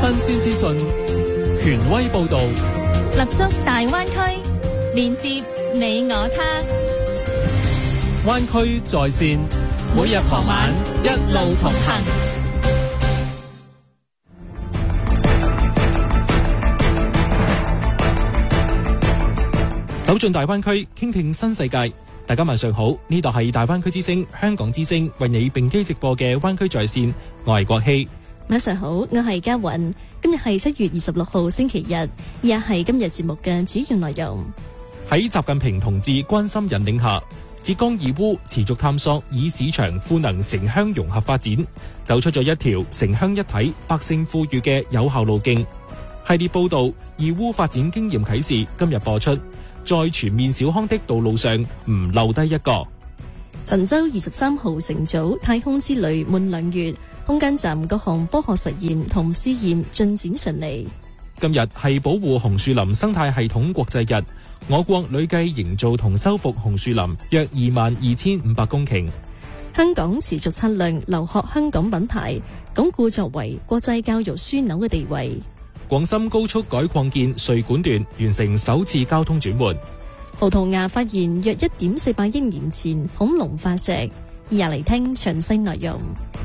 新鮮資訊，權威報導， 立足大灣區，連接你我他。 灣區在線，每日傍晚一路同行。走進大灣區，傾聽新世界。大家晚上好，呢度係大灣區之聲、香港之聲為你並機直播嘅灣區在線，我係國希。 晚上好，我係嘉韻。今日係7月26號星期日，以下係今日節目嘅主要內容。 喺習近平同志關心引領下，浙江義烏持續探索以市場賦能城鄉融合發展，走出咗一條城鄉一體、百姓富裕嘅有效路徑。系列報道義烏發展經驗啟示今日播出。在全面小康的道路上，唔漏低一個。 神舟23號乘組太空之旅滿2月，空間站各項科學實驗同試驗進展順利。 今日係保護紅樹林生態系統國際日，我國累計營造同修復紅樹林約22,500公頃。 香港持續擦亮留學香港品牌，鞏固作為國際教育樞紐嘅地位。 廣深高速改擴建穗莞段完成首次交通轉換。 葡萄牙發現約1.48億年前恐龍化石，以下嚟聽詳細內容。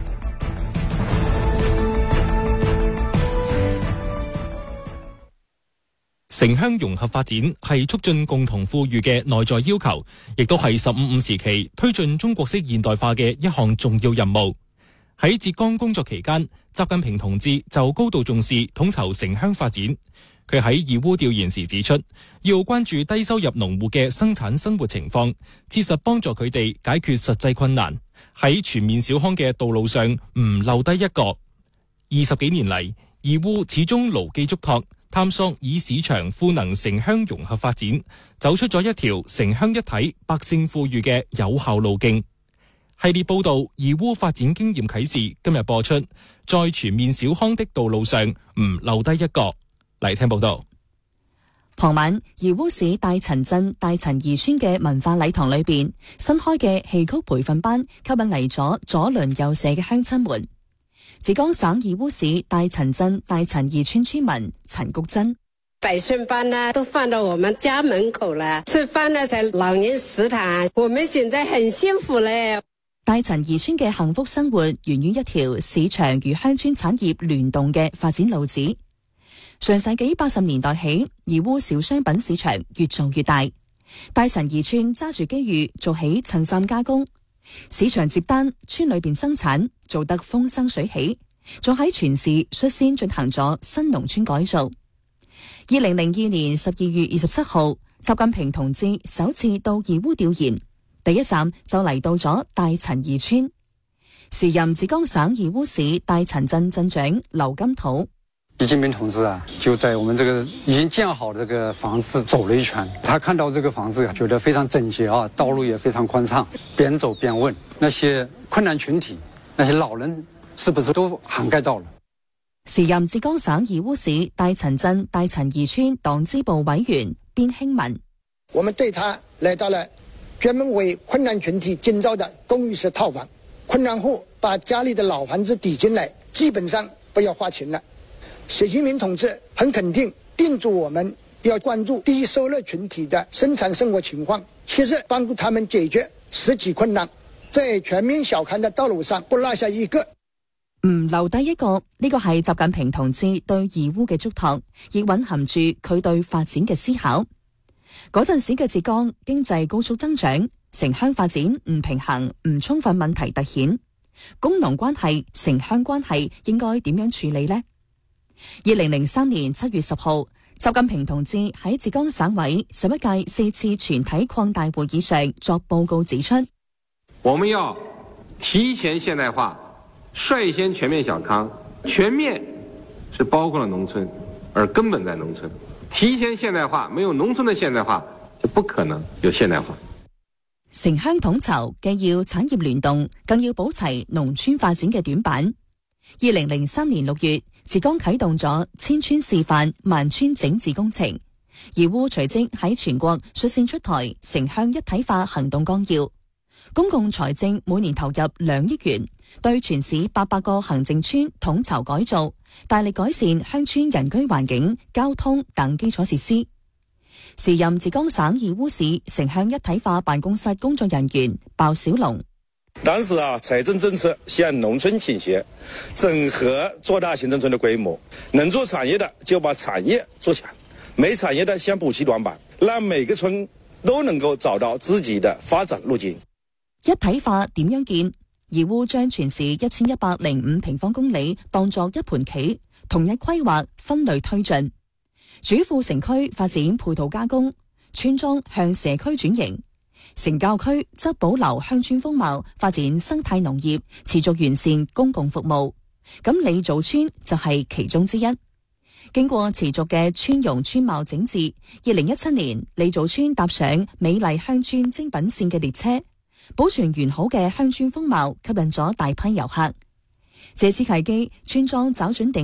城鄉融合發展係促進共同富裕嘅內在要求，亦都係15/5時期推進中國式現代化嘅一項重要任務。喺浙江工作期間，習近平同志就高度重視統籌城鄉發展。佢喺義烏調研時指出，要關注低收入農戶嘅生產生活情況，切實幫助佢哋解決實際困難，喺全面小康嘅道路上唔漏低一個。20幾年嚟，義烏始終牢記囑託，探索以市場賦能城鄉融合發展，走出咗一條城鄉一體、百姓富裕嘅有效路徑。系列報道義烏發展經驗啟示今日播出，在全面小康的道路上唔漏低一個。嚟聽報道。 傍晚，義烏市大陳鎮大陳兒村嘅文化禮堂裏邊，新開嘅戲曲培訓班吸引嚟咗左鄰右舍嘅鄉親們。浙江省義烏市大陳鎮大陳兒村村民陳菊珍： 培訓班呢都放到我們家門口了，吃飯呢在老年食堂，我們現在很幸福咧。 大陳兒村嘅幸福生活源於一條市場與鄉村產業聯動嘅發展路子。上世紀80年代起，義烏小商品市場越做越大，大陳兒村揸住機遇做起襯衫加工，市場接單，村裏邊生產做得風生水起，仲喺全市率先進行咗新農村改造。2002年12月27號，習近平同志首次到義烏調研。第一站就嚟到咗大陳兒村，時任浙江省義烏市大陳鎮鎮長劉金土。 習近平同志啊，就在我們這個已經建好的這個房子走了一圈，他看到這個房子覺得非常整潔啊，道路也非常寬敞，邊走邊問那些困難群體，那些老人是不是都涵蓋到了？ 時任浙江省義烏市大陳鎮大陳兒村黨支部委員邊興文： 我們對他來到了專門為困難群體建造的公寓式套房，困難戶把家裏的老房子抵進來，基本上不要花錢了。習近平同志很肯定叮囑我們要關注低收入群體的生產生活情況，切實幫助他們解決實際困難，在全面小康的道路上不落下一個。 唔留低一個，呢個係習近平同志對義烏嘅囑託，亦蘊含住佢對發展嘅思考。嗰陣時嘅浙江經濟高速增長，城鄉發展唔平衡、唔充分問題突顯，工農關係、城鄉關係應該點樣處理呢？2003年7月10號，習近平同志喺浙江省委11屆4次全體擴大會議上作報告指出， 我們要提前現代化，率先全面小康。全面是包括了農村，而根本在農村。提前現代化，沒有農村的現代化，就不可能有現代化。 城鄉統籌既要產業聯動，更要補齊農村發展嘅短板。2003年6月，浙江啟動咗千村示範萬村整治工程，義烏隨即喺全國率先出台城鄉一體化行動綱要， 公共財政每年投入2億元，對全市800個行政村統籌改造，大力改善鄉村人居環境、交通等基礎設施。時任浙江省義烏市城鄉一體化辦公室工作人員鮑小龍， 當時財政政策向農村傾斜，整合做大行政村的規模，能做產業的就把產業做強，沒產業的先補齊短板，讓每個村都能夠找到自己的發展路徑。 一體化點樣建？義烏將全市1105平方公里當作一盤棋，統一規劃，分類推進。主副城區發展配套加工，村莊向社區轉型，城郊區則保留鄉村風貌，發展生態農業，持續完善公共服務。咁李祖村就係其中之一。經過持續嘅村容村貌整治，2017年李祖村踏上美麗鄉村精品線嘅列車，保存完好嘅鄉村風貌，吸引咗大批遊客。借此契機，村莊找準定